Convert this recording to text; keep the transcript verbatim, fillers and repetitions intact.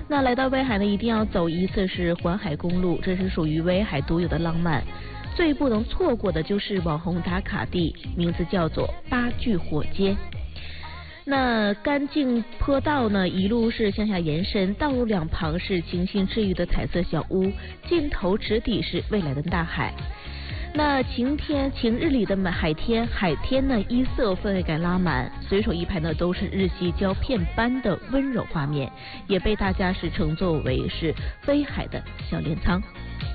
那来到威海呢，一定要走一次是环海公路，这是属于威海独有的浪漫。最不能错过的就是网红打卡地，名字叫做八具火街。那干净坡道呢，一路是向下延伸，道路两旁是清新治愈的彩色小屋，尽头直抵是蔚蓝的大海。那晴天晴日里的海天，海天呢一色氛围感拉满，随手一拍呢都是日系胶片般的温柔画面，也被大家是称作为是威海的小镰仓。